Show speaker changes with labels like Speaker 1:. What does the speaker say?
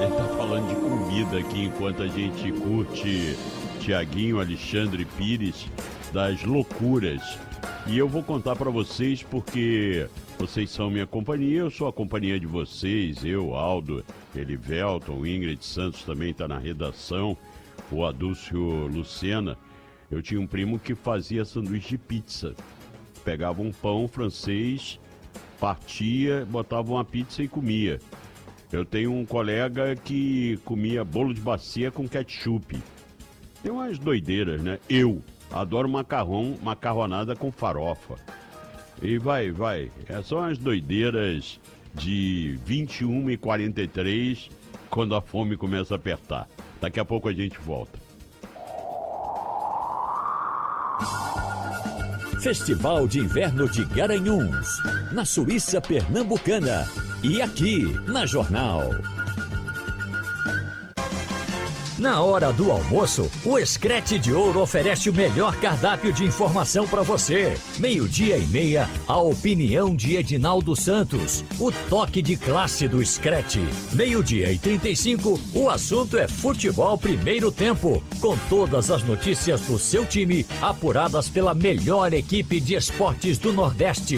Speaker 1: Ele tá falando de comida aqui enquanto a gente curte Tiaguinho Alexandre Pires das loucuras. E eu vou contar pra vocês porque vocês são minha companhia, eu sou a companhia de vocês, eu, Aldo, Elivelton, o Ingrid Santos também tá na redação, o Adúcio Lucena. Eu tinha um primo que fazia sanduíche de pizza. Pegava um pão francês, partia, botava uma pizza e comia. Eu tenho um colega que comia bolo de bacia com ketchup. Tem umas doideiras, né? Eu adoro macarronada com farofa. E vai. São as doideiras de 21h43, quando a fome começa a apertar. Daqui a pouco a gente volta.
Speaker 2: Festival de Inverno de Garanhuns, na Suíça Pernambucana. E aqui, na Jornal. Na hora do almoço, o Screte de Ouro oferece o melhor cardápio de informação para você. 12:30, a opinião de Edinaldo Santos. O toque de classe do Screte. 12:35, o assunto é futebol primeiro tempo. Com todas as notícias do seu time, apuradas pela melhor equipe de esportes do Nordeste.